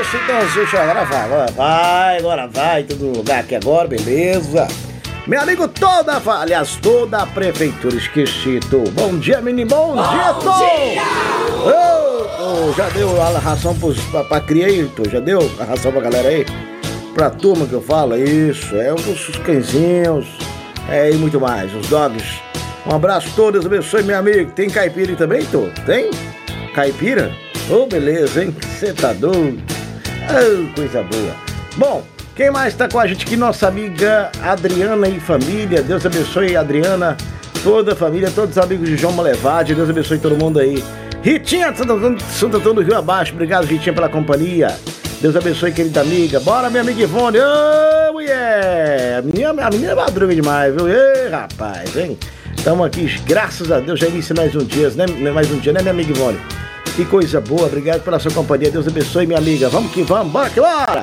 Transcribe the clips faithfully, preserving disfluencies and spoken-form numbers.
Isso, então, gente, agora vai, agora vai, agora vai, todo lugar aqui agora, beleza? Meu amigo, toda, aliás, toda a prefeitura, esqueci, tô. Bom dia, menino, bom, bom dia, tô! Dia! Oh, oh, já deu a ração pros, pra, pra cria aí, tô? Já deu a ração pra galera aí? Pra turma que eu falo, isso, é os cãezinhos, é, e muito mais, os dogs. Um abraço, todos, abençoe, meu amigo. Tem caipira aí também, tô? Tem? Caipira? Ô, oh, beleza, hein? Você tá doido? Oh, coisa boa. Bom, quem mais tá com a gente aqui? Nossa amiga Adriana e família. Deus abençoe, Adriana, toda a família, todos os amigos de João Malevade. Deus abençoe todo mundo aí. Ritinha, Santo Antônio do Rio Abaixo. Obrigado, Ritinha, pela companhia. Deus abençoe, querida amiga. Bora, minha amiga Ivone. Ô, oh, mulher! A menina, a menina é madruga demais, viu? Ei, rapaz, hein? Estamos aqui, graças a Deus, já inicia mais um dia, né? Mais um dia, né, minha amiga Ivone? Que coisa boa, obrigado pela sua companhia. Deus abençoe, minha amiga. Vamos que vamos, bora que bora!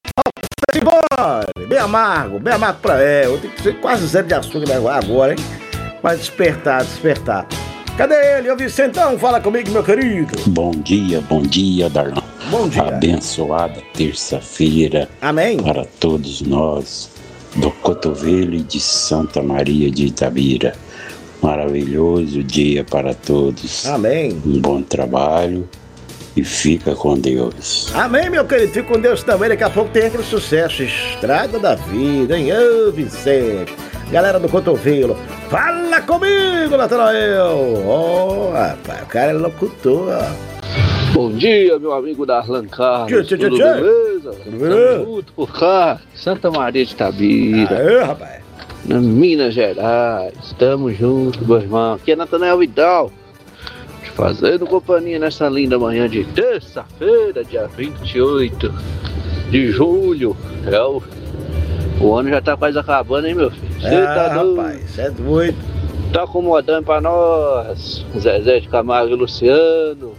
Bora! Bem amargo, bem amargo pra é. Eu tenho que ser quase zero de açúcar agora, hein? Mas despertar, despertar. Cadê ele? Ô Vicentão, fala comigo, meu querido. Bom dia, bom dia, Darlan. Bom dia. Abençoada terça-feira. Amém. Para todos nós, do Cotovelo e de Santa Maria de Itabira. Maravilhoso dia para todos. Amém. Um bom trabalho e fica com Deus. Amém, meu querido. Fica com Deus também. Daqui a pouco tem aquele sucesso, Estrada da Vida, hein? Ô, Vicente. Galera do Cotovelo, fala comigo, Natanael. Ó, oh, rapaz, o cara é locutor. Bom dia, meu amigo Darlan Carlos. Tchê, tchê, Tudo tchê. beleza? Tamo junto por cá. Santa Maria de Itabira. Aê, rapaz. Na Minas Gerais, estamos juntos, meu irmão. Aqui é Natanael Vidal, te fazendo companhia nessa linda manhã de terça-feira, dia vinte e oito de julho. É o, o ano já tá quase acabando, hein, meu filho? Você ah, tá doido? Rapaz, você é doido. Tá acomodando pra nós, Zezé de Camargo e Luciano.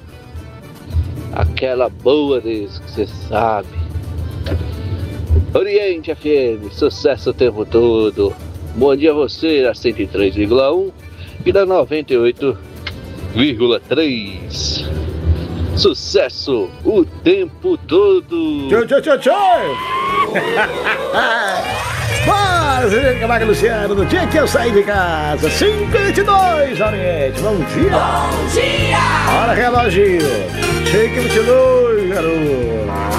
Aquela boa deles que você sabe. Oriente F M, sucesso o tempo todo. Bom dia a você, da cento e três vírgula um e da noventa e oito vírgula três. Sucesso o tempo todo. Tchau, tchau, tchau, tchau. Mas, Camargo Luciano, no dia que eu saí de casa, cinco e vinte e dois, Oriente. Bom dia. Bom dia. Hora reloginho. cinco e vinte e dois, garoto.